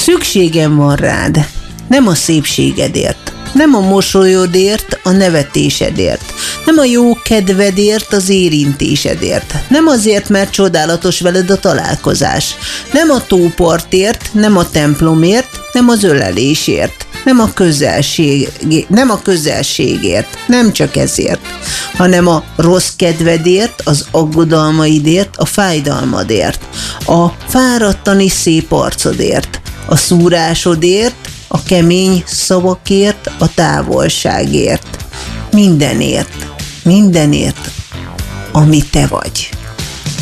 Szükségem van rád, nem a szépségedért, nem a mosolyodért, a nevetésedért, nem a jó kedvedért, az érintésedért, nem azért, mert csodálatos veled a találkozás, nem a tópartért, nem a templomért, nem az ölelésért, nem a közelségért, nem csak ezért, hanem a rossz kedvedért, az aggodalmaidért, a fájdalmadért, a fáradtani szép arcodért, a szúrásodért, a kemény szavakért, a távolságért, mindenért, ami te vagy.